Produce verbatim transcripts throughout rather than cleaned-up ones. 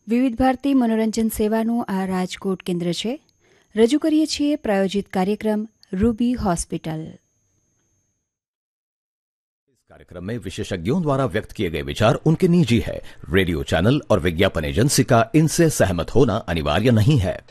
વિવિધ ભારતી મનોરંજન સેવાનું આ રાજકોટ કેન્દ્ર છે. રજૂ કરીએ છીએ પ્રાયોજિત કાર્યક્રમ रूबी हॉस्पिटल. इस कार्यक्रम में विशेषज्ञों द्वारा व्यक्त किए गए विचार उनके निजी है. रेडियो चैनल और विज्ञापन एजेंसी का इनसे सहमत होना अनिवार्य नहीं है.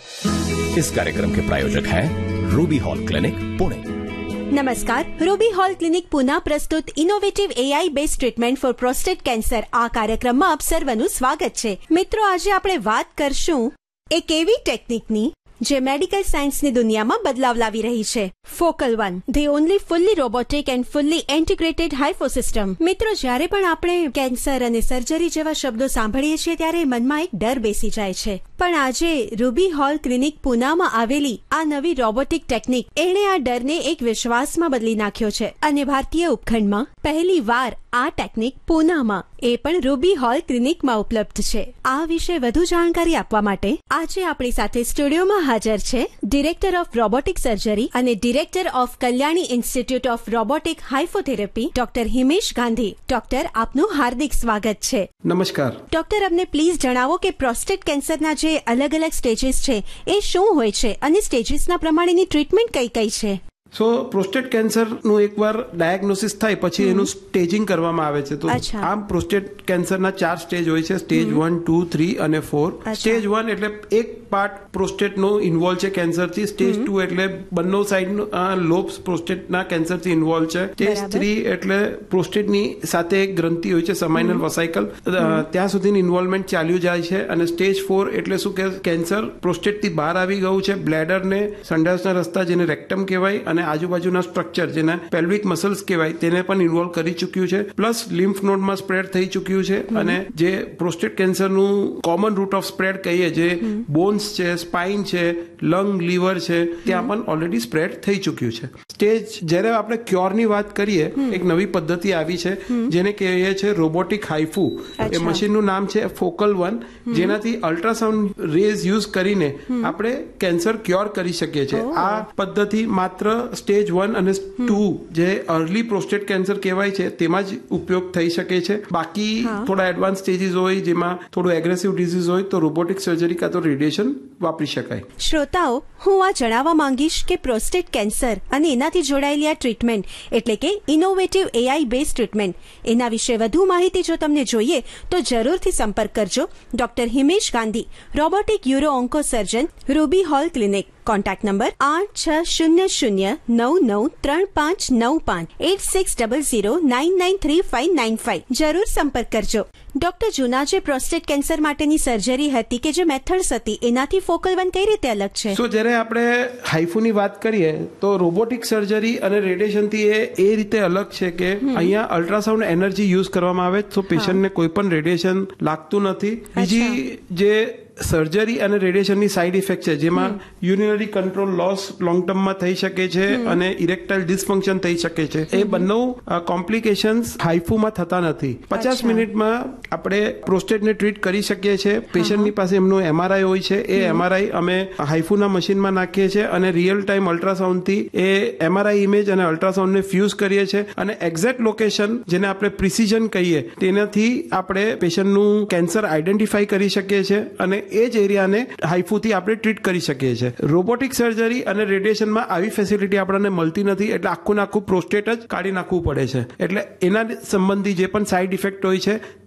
इस कार्यक्रम के प्रायोजक हैं रूबी हॉल क्लिनिक पुणे. નમસ્કાર. રૂબી હોલ ક્લિનિક પુના પ્રસ્તુત innovative AI base treatment four prostate cancer આ કાર્યક્રમમાં આપ સર્વનું સ્વાગત છે. મિત્રો, આજે આપણે વાત કરશું એક એવી ટેકનિકની જે મેડિકલ સાયન્સની દુનિયામાં બદલાવ લાવી રહી છે. Focal one, the only fully robotic and fully integrated હાઇફો system. મિત્રો, જ્યારે પણ આપણે કેન્સર અને સર્જરી જેવા શબ્દો સાંભળીએ છીએ ત્યારે મનમાં એક ડર બેસી જાય છે. પણ આજે રૂબી હોલ ક્લિનિક પુનામાં આવેલી આ નવી રોબોટિક ટેકનિક એણે આ ડરને એક વિશ્વાસમાં બદલી નાખ્યો છે અને ભારતીય ઉપખંડમાં પહેલી વાર આ ટેકનિક પુનામાં એ પણ રૂબી હોલ ક્લિનિકમાં ઉપલબ્ધ છે. આ વિશે વધુ જાણકારી આપવા માટે આજે આપણી સાથે સ્ટુડિયોમાં હાજર છે ડિરેક્ટર ઓફ રોબોટિક સર્જરી અને director of Kalyani institute of robotic હાઇફોથેરાપી doctor Himesh Gandhi. Doctor, આપનું હાર્દિક સ્વાગત છે. નમસ્કાર. ડોક્ટર, અમને પ્લીઝ જણાવો કે પ્રોસ્ટેટ કેન્સરના જે અલગ અલગ સ્ટેજીસ છે એ શું હોય છે અને સ્ટેજીસના પ્રમાણેની ટ્રીટમેન્ટ કઈ કઈ છે? સો પ્રોસ્ટેટ કેન્સરનું એકવાર ડાયગ્નોસિસ થાય પછી એનું સ્ટેજિંગ કરવામાં આવે છે. તો આમ પ્રોસ્ટેટ કેન્સરના ચાર સ્ટેજ હોય છે, સ્ટેજ વન, ટુ, થ્રી અને ફોર. સ્ટેજ વન એટલે એક પાર્ટ પ્રોસ્ટેટનો ઇન્વોલ્વ છે કેન્સરથી. સ્ટેજ ટુ એટલે બંને સાઈડ લોબ્સ પ્રોસ્ટેટના કેન્સરથી ઇન્વોલ્વ છે. સ્ટેજ થ્રી એટલે પ્રોસ્ટેટની સાથે એક ગ્રંથિ હોય છે, સમાઇનલ વસાઇકલ, ત્યાં સુધીની ઇન્વોલ્વમેન્ટ ચાલ્યું જાય છે. અને સ્ટેજ ફોર એટલે શું કે કેન્સર પ્રોસ્ટેટથી બહાર આવી ગયું છે, બ્લેડરને, સંડાસના રસ્તા જેને રેક્ટમ કહેવાય, અને આજુબાજુના સ્ટ્રક્ચર જેને પેલ્વિક મસલ્સ કહેવાય તેને પણ ઇન્વોલ્વ કરી ચૂક્યું છે. પ્લસ લિમ્ફ નોડમાં સ્પ્રેડ થઈ ચૂક્યું છે. અને જે પ્રોસ્ટેટ કેન્સરનું કોમન રૂટ ઓફ સ્પ્રેડ કહીએ, જે બોન્સ છે, સ્પાઇન છે, લંગ, લીવર છે, ત્યાં પણ ઓલરેડી સ્પ્રેડ થઈ ચૂક્યું છે. સ્ટેજ જ્યારે આપણે ક્યોરની વાત કરીએ, એક નવી પદ્ધતિ આવી છે જેને કહીએ છે રોબોટિક હાઇફુ. એ મશીનનું નામ છે ફોકલ વન, જેનાથી અલ્ટ્રાસાઉન્ડ રેઝ યુઝ કરીને આપણે કેન્સર ક્યોર કરી શકીએ છીએ. આ પદ્ધતિ માત્ર સ્ટેજ વન અને ટુ જે અર્લી પ્રોસ્ટેટ કેન્સર કહેવાય છે તેમાં જ ઉપયોગ થઈ શકે છે. બાકી થોડા એડવાન્સ સ્ટેજીસ હોય જેમાં થોડું એગ્રેસિવ ડિઝીઝ હોય તો રોબોટિક સર્જરી કાં તો રેડિયેશન વાપરી શકાય. શ્રોતાઓ, હું આ જણાવવા માંગીશ કે પ્રોસ્ટેટ કેન્સર અને એનાથી જોડાયેલી આ ટ્રીટમેન્ટ એટલે કે ઇનોવેટિવ એઆઈ બેઝ ટ્રીટમેન્ટ, એના વિશે વધુ માહિતી જો તમને જોઈએ તો જરૂરથી સંપર્ક કરજો doctor Himesh Gandhi, robotic euro onco સર્જન, Ruby hall clinic. Contact number આઠ છ શૂન્ય શૂન્ય નવ નવ ત્રણ પાંચ નવ પાંચ eight six double zero nine nine three five nine five. જરૂર સંપર્ક કરજો. ડોક્ટર, જૂના જે પ્રોસ્ટેટ કેન્સર માટેની સર્જરી હતી કે જે મેથડ્સ હતી એનાથી ફોકલ વન કઈ રીતે અલગ છે? સો જ્યારે આપણે હાઇફુની વાત કરીએ તો રોબોટિક સર્જરી અને રેડિયેશનથી એ એ રીતે અલગ છે કે અહીંયા અલ્ટ્રાસાઉન્ડ એનર્જી યુઝ કરવામાં આવે તો પેશન્ટને કોઈ પણ રેડિયેશન લાગતું નથી. બીજી જે સર્જરી અને રેડિયેશનની સાઇડ ઇફેક્ટ છે જેમાં યુરિનરી કંટ્રોલ લોસ લોંગ ટર્મમાં થઈ શકે છે અને ઇરેક્ટાઇલ ડિસફંક્શન થઈ શકે છે. એ બંને કોમ્પ્લિકેશન્સ હાઇફુમાં થતા નથી. પચાસ મિનિટમાં આપણે પ્રોસ્ટેટને ટ્રીટ કરી શકીએ છીએ. પેશન્ટની પાસે એમનું એમઆરઆઈ હોય છે, એ એમઆરઆઈ અમે હાઇફુના મશીનમાં નાખીએ છીએ અને રિયલ ટાઈમ અલ્ટ્રાસાઉન્ડથી એ એમઆરઆઈ ઇમેજ અને અલ્ટ્રાસાઉન્ડને ફ્યુઝ કરીએ છીએ અને એક્ઝેક્ટ લોકેશન જેને આપણે પ્રિસિઝન કહીએ તેનાથી આપણે પેશન્ટનું કેન્સર આઈડેન્ટિફાઈ કરી શકીએ છીએ અને એ જ એરિયાને હાઇફુથી આપણે ટ્રીટ કરી શકીએ છીએ. રોબોટિક સર્જરી અને રેડિયેશનમાં આવી ફેસિલિટી આપણને મળતી નથી, એટલે આખું આખું પ્રોસ્ટેટ જ કાઢી નાખવું પડે છે. એટલે એના સંબંધી જે પણ સાઇડ ઇફેક્ટ હોય છે